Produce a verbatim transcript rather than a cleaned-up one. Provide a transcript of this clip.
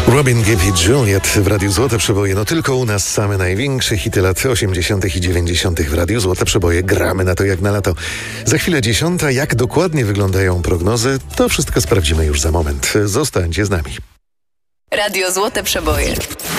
Robin Gibb i Juliet w Radiu Złote Przeboje. No tylko u nas same największe hity lat osiemdziesiątych i dziewięćdziesiątych w Radiu Złote Przeboje. Gramy na to jak na lato. Za chwilę dziesiąta. Jak dokładnie wyglądają prognozy, to wszystko sprawdzimy już za moment. Zostańcie z nami. Radio Złote Przeboje.